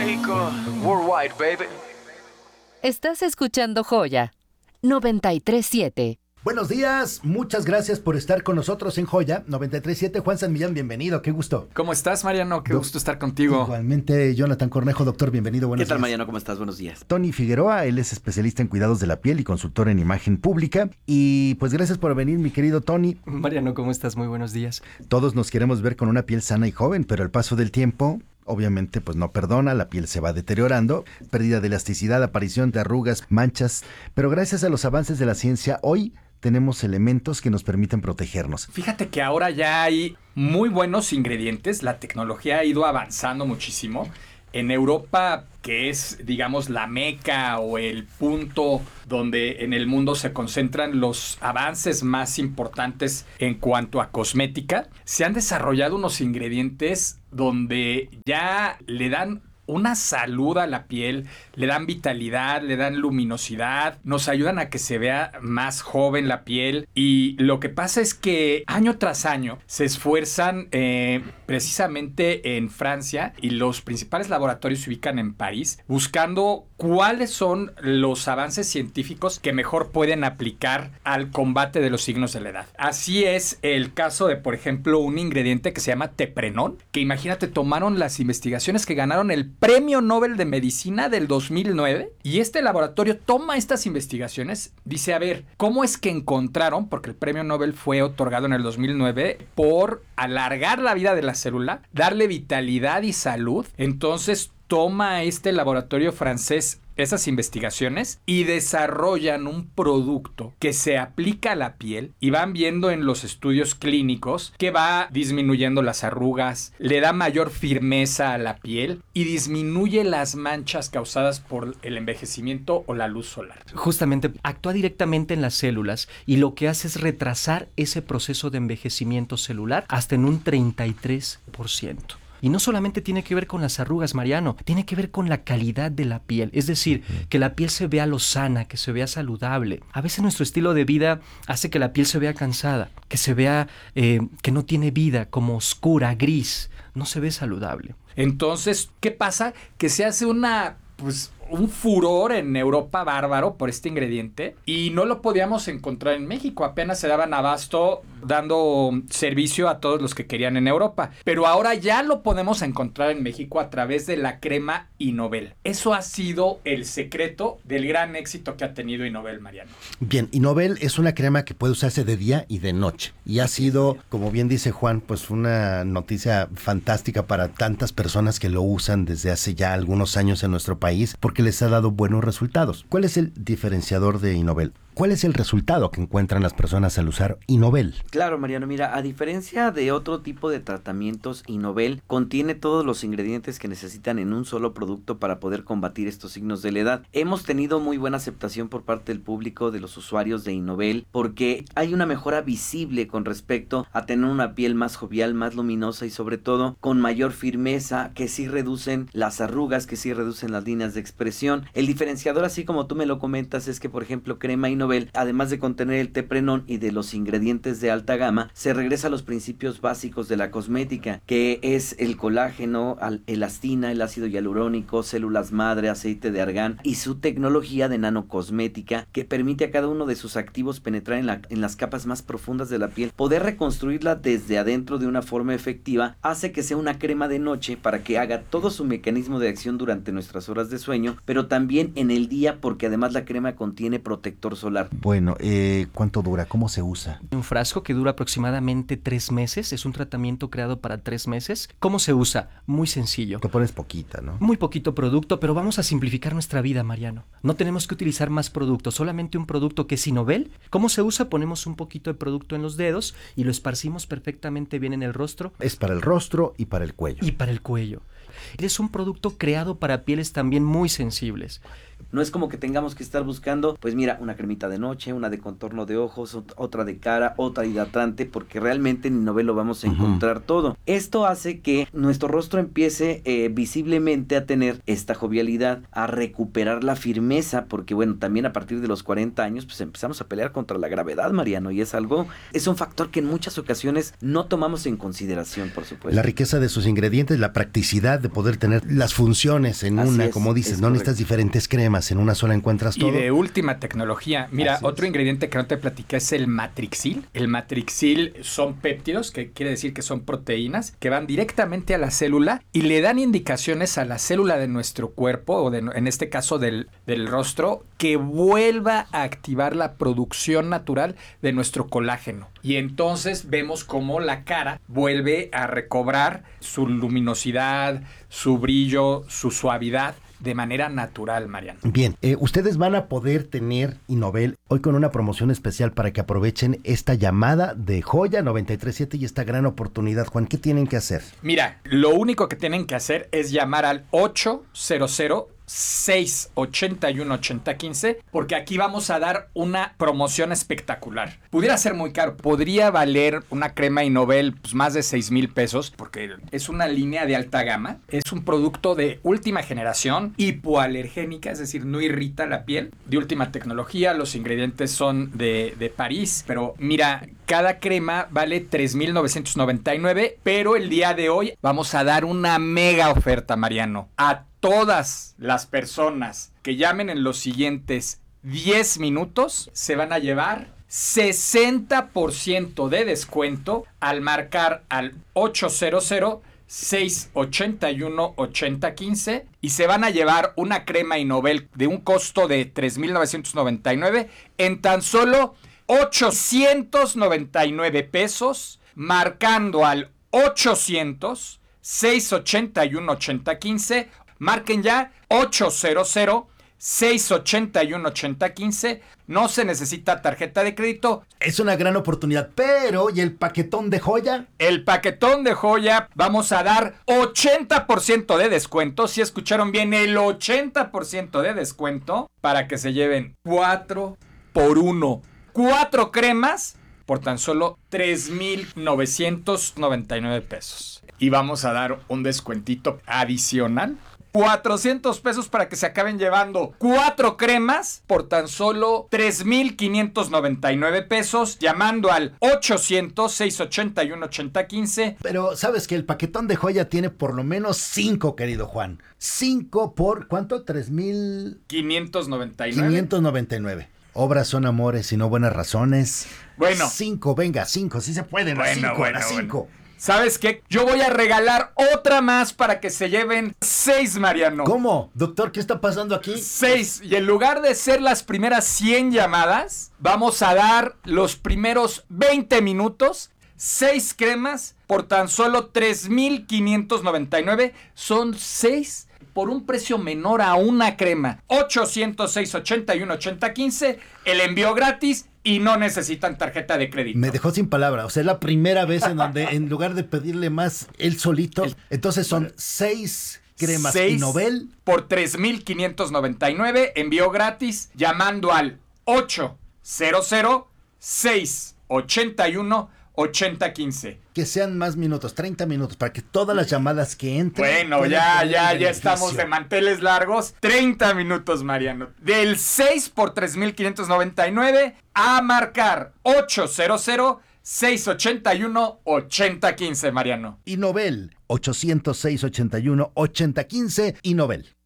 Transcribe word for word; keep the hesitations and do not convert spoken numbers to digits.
México, worldwide, baby. Estás escuchando Joya noventa y tres punto siete. Buenos días, muchas gracias por estar con nosotros en Joya noventa y tres punto siete. Juan San Millán, bienvenido, qué gusto. ¿Cómo estás, Mariano? Qué Do- gusto estar contigo. Igualmente, Jonathan Cornejo, doctor, bienvenido, buenos ¿Qué tal, días. Mariano? ¿Cómo estás? Buenos días. Tony Figueroa, él es especialista en cuidados de la piel y consultor en imagen pública. Y pues gracias por venir, mi querido Tony. Mariano, ¿cómo estás? Muy buenos días. Todos nos queremos ver con una piel sana y joven, pero el paso del tiempo obviamente pues no perdona, la piel se va deteriorando, pérdida de elasticidad, aparición de arrugas, manchas, pero gracias a los avances de la ciencia, hoy tenemos elementos que nos permiten protegernos. Fíjate que ahora ya hay muy buenos ingredientes, la tecnología ha ido avanzando muchísimo. En Europa, que es, digamos, la meca o el punto donde en el mundo se concentran los avances más importantes en cuanto a cosmética, se han desarrollado unos ingredientes donde ya le dan una salud a la piel, le dan vitalidad, le dan luminosidad, nos ayudan a que se vea más joven la piel. Y lo que pasa es que año tras año se esfuerzan eh, precisamente en Francia, y los principales laboratorios se ubican en París, buscando cuáles son los avances científicos que mejor pueden aplicar al combate de los signos de la edad. Así es el caso de, por ejemplo, un ingrediente que se llama Teprenón, que imagínate, tomaron las investigaciones que ganaron el Premio Nobel de Medicina del dos mil nueve, y este laboratorio toma estas investigaciones, dice, a ver, ¿cómo es que encontraron? Porque el Premio Nobel fue otorgado en el dos mil nueve por alargar la vida de la célula, darle vitalidad y salud. Entonces toma este laboratorio francés esas investigaciones y desarrollan un producto que se aplica a la piel, y van viendo en los estudios clínicos que va disminuyendo las arrugas, le da mayor firmeza a la piel y disminuye las manchas causadas por el envejecimiento o la luz solar. Justamente actúa directamente en las células y lo que hace es retrasar ese proceso de envejecimiento celular hasta en un treinta y tres por ciento. Y no solamente tiene que ver con las arrugas, Mariano, tiene que ver con la calidad de la piel. Es decir, que la piel se vea lozana, que se vea saludable. A veces nuestro estilo de vida hace que la piel se vea cansada, que se vea eh, que no tiene vida, como oscura, gris. No se ve saludable. Entonces, ¿qué pasa? Que se hace una, pues, un furor en Europa bárbaro por este ingrediente, y no lo podíamos encontrar en México. Apenas se daban abasto dando servicio a todos los que querían en Europa. Pero ahora ya lo podemos encontrar en México a través de la crema Innovel. Eso ha sido el secreto del gran éxito que ha tenido Innovel, Mariano. Bien, Innovel es una crema que puede usarse de día y de noche. Y ha sido, como bien dice Juan, pues una noticia fantástica para tantas personas que lo usan desde hace ya algunos años en nuestro país, porque les ha dado buenos resultados. ¿Cuál es el diferenciador de Innovel? ¿Cuál es el resultado que encuentran las personas al usar Innovel? Claro, Mariano, mira, a diferencia de otro tipo de tratamientos, Innovel contiene todos los ingredientes que necesitan en un solo producto para poder combatir estos signos de la edad. Hemos tenido muy buena aceptación por parte del público, de los usuarios de Innovel, porque hay una mejora visible con respecto a tener una piel más jovial, más luminosa y sobre todo con mayor firmeza, que sí reducen las arrugas, que sí reducen las líneas de expresión. El diferenciador, así como tú me lo comentas, es que, por ejemplo, crema Innovel, además de contener el Teprenón y de los ingredientes de alta gama, se regresa a los principios básicos de la cosmética, que es el colágeno, elastina, el ácido hialurónico, células madre, aceite de argán y su tecnología de nanocosmética, que permite a cada uno de sus activos penetrar en, la, en las capas más profundas de la piel, poder reconstruirla desde adentro de una forma efectiva. Hace que sea una crema de noche para que haga todo su mecanismo de acción durante nuestras horas de sueño, pero también en el día, porque además la crema contiene protector solar. Bueno, eh, ¿cuánto dura? ¿Cómo se usa? Un frasco que dura aproximadamente tres meses. Es un tratamiento creado para tres meses. ¿Cómo se usa? Muy sencillo. Te pones poquita, ¿no? Muy poquito producto, pero vamos a simplificar nuestra vida, Mariano. No tenemos que utilizar más producto, solamente un producto que es Innovel. ¿Cómo se usa? Ponemos un poquito de producto en los dedos y lo esparcimos perfectamente bien en el rostro. Es para el rostro y para el cuello. Y para el cuello. Es un producto creado para pieles también muy sensibles. No es como que tengamos que estar buscando, pues mira, una cremita de noche, una de contorno de ojos, ot- otra de cara, otra hidratante, porque realmente en Innovel lo vamos a encontrar uh-huh. todo. Esto hace que nuestro rostro empiece eh, visiblemente a tener esta jovialidad, a recuperar la firmeza, porque bueno, también a partir de los cuarenta años, pues empezamos a pelear contra la gravedad, Mariano, y es algo, es un factor que en muchas ocasiones no tomamos en consideración, por supuesto. La riqueza de sus ingredientes, la practicidad de poder tener las funciones en Así una, es, como dices, es no correcto. necesitas diferentes cremas, en una sola encuentras todo. Y de última tecnología. Mira, Así otro es. ingrediente que no te platiqué es el matrixil. El matrixil son péptidos, que quiere decir que son proteínas, que van directamente a la célula y le dan indicaciones a la célula de nuestro cuerpo, o de, en este caso del, del rostro, que vuelva a activar la producción natural de nuestro colágeno. Y entonces vemos cómo la cara vuelve a recobrar su luminosidad, su brillo, su suavidad de manera natural, Mariano. Bien, eh, ustedes van a poder tener Innovel hoy con una promoción especial para que aprovechen esta llamada de Joya noventa y tres punto siete y esta gran oportunidad. Juan, ¿qué tienen que hacer? Mira, lo único que tienen que hacer es llamar al ocho cero cero, seis ocho uno, ocho cero uno cinco, porque aquí vamos a dar una promoción espectacular. Pudiera ser muy caro, podría valer una crema Innovel pues, más de seis mil pesos, porque es una línea de alta gama, es un producto de última generación, hipoalergénica, es decir, no irrita la piel, de última tecnología, los ingredientes son de, de París, pero mira, cada crema vale tres mil novecientos noventa y nueve, pero el día de hoy vamos a dar una mega oferta, Mariano, a todas las personas que llamen en los siguientes diez minutos se van a llevar sesenta por ciento de descuento al marcar al ocho cero cero, seis ocho uno, ocho cero uno cinco y se van a llevar una crema Innovel de un costo de tres mil novecientos noventa y nueve en tan solo ochocientos noventa y nueve pesos, marcando al ochocientos, seis ocho uno, ocho cero uno cinco. Marquen ya ocho cero cero, seis ocho uno, ocho cero uno cinco. No se necesita tarjeta de crédito. Es una gran oportunidad, pero ¿y el paquetón de Joya? El paquetón de Joya vamos a dar ochenta por ciento de descuento. Si escucharon bien, el ochenta por ciento de descuento para que se lleven cuatro por uno. Cuatro cremas por tan solo tres mil novecientos noventa y nueve pesos. Y vamos a dar un descuentito adicional. cuatrocientos pesos para que se acaben llevando cuatro cremas por tan solo tres mil quinientos noventa y nueve pesos, llamando al ochocientos, seis ocho uno, ocho cero uno cinco. Pero sabes que el paquetón de Joya tiene por lo menos cinco, querido Juan. Cinco por, ¿cuánto? tres mil quinientos noventa y nueve. quinientos noventa y nueve. Obras son amores y no buenas razones. Bueno. Cinco, venga, cinco, sí se pueden. Bueno, a cinco, bueno, a cinco. bueno. ¿Sabes qué? Yo voy a regalar otra más para que se lleven seis, Mariano. ¿Cómo? Doctor, ¿qué está pasando aquí? Seis. Y en lugar de ser las primeras cien llamadas, vamos a dar los primeros veinte minutos, seis cremas por tan solo tres mil quinientos noventa y nueve. Son seis por un precio menor a una crema. ochocientos, seis ocho uno, ocho cero uno cinco. El envío gratis. Y no necesitan tarjeta de crédito. Me dejó sin palabra. O sea, es la primera vez en donde en lugar de pedirle más él solito, el, entonces son seis cremas Innovel por tres mil quinientos noventa y nueve. Envío gratis llamando al ocho cero cero, seis ocho uno, ocho cero uno cinco. Que sean más minutos, treinta minutos, para que todas las llamadas que entren... Bueno, ya, ya, ya estamos de manteles largos. treinta minutos, Mariano. Del seis por tres mil quinientos noventa y nueve a marcar ocho cero cero, seis ocho uno, ocho cero uno cinco, Mariano. Innovel, ochocientos, seis ocho uno, ocho cero uno cinco, Innovel.